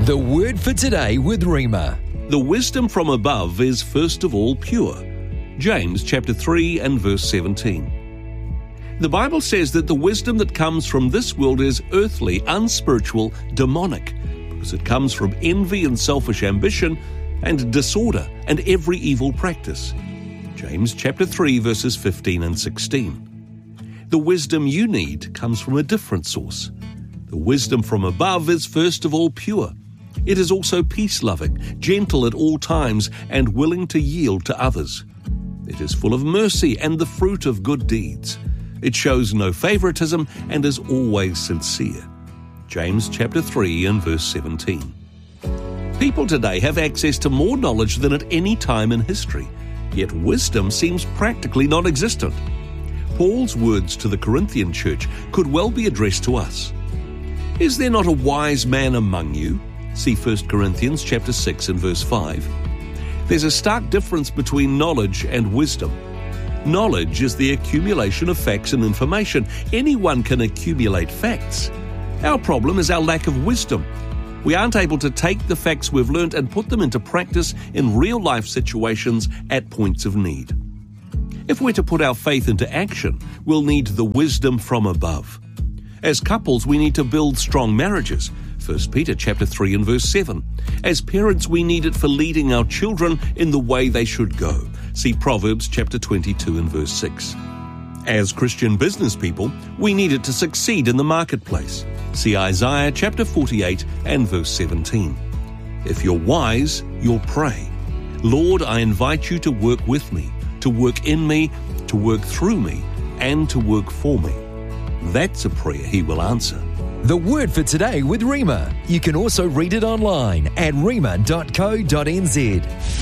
The Word for Today with Rhema. The wisdom from above is first of all pure. James chapter 3 and verse 17. The Bible says that the wisdom that comes from this world is earthly, unspiritual, demonic, because it comes from envy and selfish ambition and disorder and every evil practice. James chapter 3 verses 15 and 16. The wisdom you need comes from a different source. The wisdom from above is first of all pure. It is also peace-loving, gentle at all times, and willing to yield to others. It is full of mercy and the fruit of good deeds. It shows no favoritism and is always sincere. James chapter 3 and verse 17. People today have access to more knowledge than at any time in history, yet wisdom seems practically non-existent. Paul's words to the Corinthian church could well be addressed to us. Is there not a wise man among you? See 1 Corinthians chapter 6 and verse 5. There's a stark difference between knowledge and wisdom. Knowledge is the accumulation of facts and information. Anyone can accumulate facts. Our problem is our lack of wisdom. We aren't able to take the facts we've learned and put them into practice in real-life situations at points of need. If we're to put our faith into action, we'll need the wisdom from above. As couples, we need to build strong marriages. 1 Peter chapter 3 and verse 7. As parents, we need it for leading our children in the way they should go. See Proverbs chapter 22 and verse 6. As Christian business people, we need it to succeed in the marketplace. See Isaiah chapter 48 and verse 17. If you're wise, you'll pray. Lord, I invite you to work with me, to work in me, to work through me, and to work for me. That's a prayer He will answer. The Word for Today with Rhema. You can also read it online at rhema.co.nz.